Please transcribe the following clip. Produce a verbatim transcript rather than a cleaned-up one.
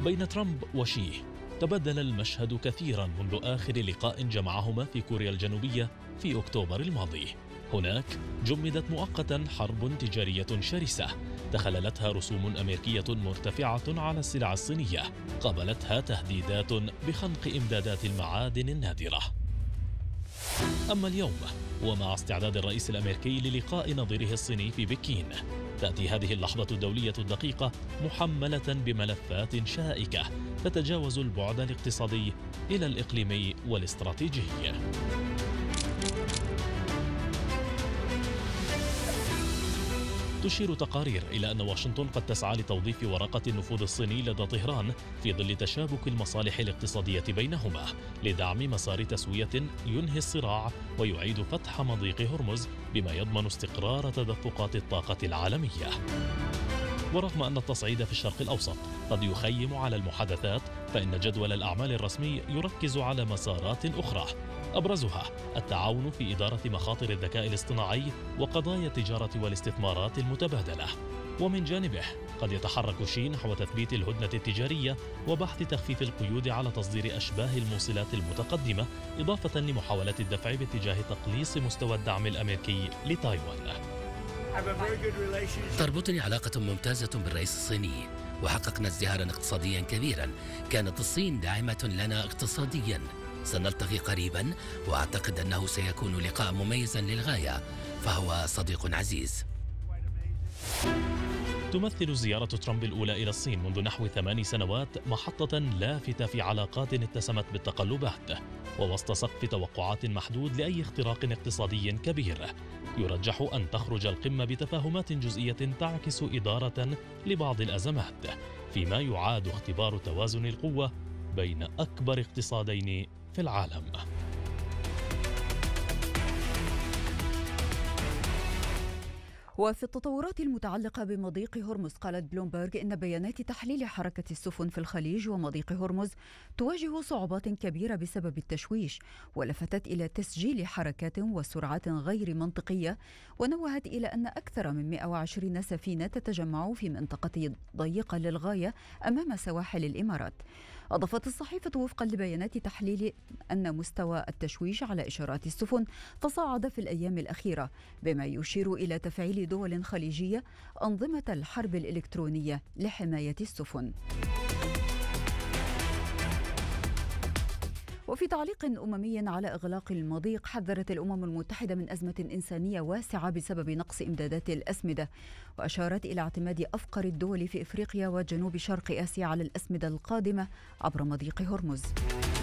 بين ترامب وشي تبدل المشهد كثيرا منذ آخر لقاء جمعهما في كوريا الجنوبية في أكتوبر الماضي. هناك جمدت مؤقتا حرب تجارية شرسة تخللتها رسوم أمريكية مرتفعة على السلع الصينية، قابلتها تهديدات بخنق إمدادات المعادن النادرة. أما اليوم ومع استعداد الرئيس الأمريكي للقاء نظيره الصيني في بكين، تأتي هذه اللحظة الدولية الدقيقة محملة بملفات شائكة تتجاوز البعد الاقتصادي إلى الإقليمي والاستراتيجي. تشير تقارير إلى أن واشنطن قد تسعى لتوظيف ورقة النفوذ الصيني لدى طهران في ظل تشابك المصالح الاقتصادية بينهما لدعم مسار تسوية ينهي الصراع ويعيد فتح مضيق هرمز بما يضمن استقرار تدفقات الطاقة العالمية. ورغم أن التصعيد في الشرق الأوسط قد يخيم على المحادثات، فإن جدول الأعمال الرسمي يركز على مسارات أخرى، أبرزها التعاون في إدارة مخاطر الذكاء الاصطناعي وقضايا التجارة والاستثمارات المتبادلة. ومن جانبه قد يتحرك شي نحو تثبيت الهدنة التجارية وبحث تخفيف القيود على تصدير أشباه الموصلات المتقدمة، إضافة لمحاولات الدفع باتجاه تقليص مستوى الدعم الأمريكي لتايوان. تربطني علاقة ممتازة بالرئيس الصيني، وحققنا ازدهارا اقتصاديا كبيرا. كانت الصين داعمة لنا اقتصاديا. سنلتقي قريبا وأعتقد أنه سيكون لقاء مميزا للغاية، فهو صديق عزيز. تمثل زيارة ترامب الأولى إلى الصين منذ نحو ثمان سنوات محطة لافتة في علاقات اتسمت بالتقلبات، ووسط سقف توقعات محدود لأي اختراق اقتصادي كبير. يرجح أن تخرج القمة بتفاهمات جزئية تعكس إدارة لبعض الأزمات، فيما يعاد اختبار توازن القوة بين أكبر اقتصادين في العالم. وفي التطورات المتعلقة بمضيق هرمز، قالت بلومبرغ إن بيانات تحليل حركة السفن في الخليج ومضيق هرمز تواجه صعوبات كبيرة بسبب التشويش، ولفتت إلى تسجيل حركات وسرعات غير منطقية، ونوهت إلى أن أكثر من مئة وعشرين سفينة تتجمع في منطقة ضيقة للغاية أمام سواحل الإمارات. أضافت الصحيفة وفقا لبيانات تحليل أن مستوى التشويش على إشارات السفن تصاعد في الأيام الأخيرة، بما يشير إلى تفعيل دول خليجية أنظمة الحرب الإلكترونية لحماية السفن. وفي تعليق أممي على إغلاق المضيق، حذرت الأمم المتحدة من أزمة إنسانية واسعة بسبب نقص إمدادات الأسمدة، وأشارت إلى اعتماد أفقر الدول في إفريقيا وجنوب شرق آسيا على الأسمدة القادمة عبر مضيق هرمز.